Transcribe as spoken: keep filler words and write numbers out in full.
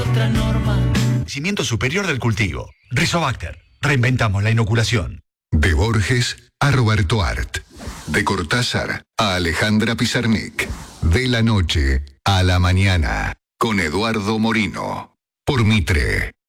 otra norma. Crecimiento superior del cultivo. Rizobacter. Reinventamos la inoculación. De Borges a Roberto Art. De Cortázar a Alejandra Pizarnik. De la noche a la mañana. Con Eduardo Morino. Por Mitre.